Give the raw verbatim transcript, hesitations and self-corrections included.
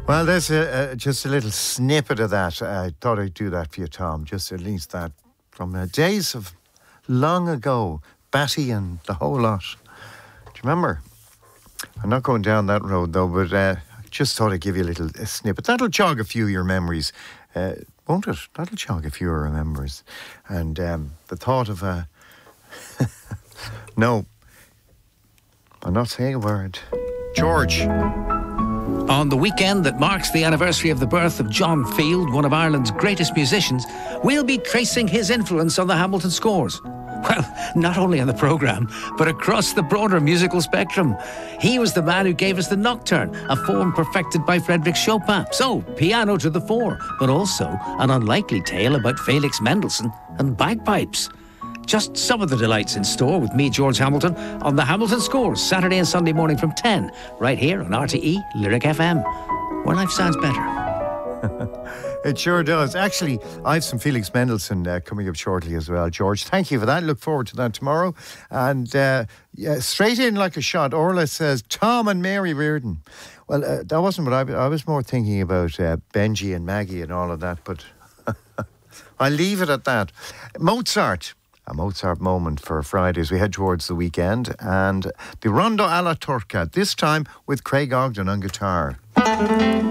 Well, there's a, a, just a little snippet of that. I thought I'd do that for you, Tom, just at least that from the days of long ago, Batty and the whole lot. Do you remember? I'm not going down that road, though, but uh, just thought I'd give you a little a snippet. That'll jog a few of your memories, uh, won't it? That'll jog a few of your memories. And um, the thought of a... no, I'm not saying a word. George. On the weekend that marks the anniversary of the birth of John Field, one of Ireland's greatest musicians, we'll be tracing his influence on the Hamilton scores. Well, not only on the programme, but across the broader musical spectrum. He was the man who gave us the Nocturne, a form perfected by Frédéric Chopin. So, piano to the fore, but also an unlikely tale about Felix Mendelssohn and bagpipes. Just some of the delights in store with me, George Hamilton, on the Hamilton Scores, Saturday and Sunday morning from ten, right here on R T E Lyric F M, where life sounds better. It sure does. Actually, I have some Felix Mendelssohn uh, coming up shortly as well, George. Thank you for that. Look forward to that tomorrow. And uh, yeah, straight in like a shot, Orla says, Tom and Mary Reardon. Well, uh, that wasn't what I, I was more thinking about uh, Benji and Maggie and all of that, but I'll leave it at that. Mozart. A Mozart moment for Friday as we head towards the weekend. And the Rondo alla Turca, this time with Craig Ogden on guitar.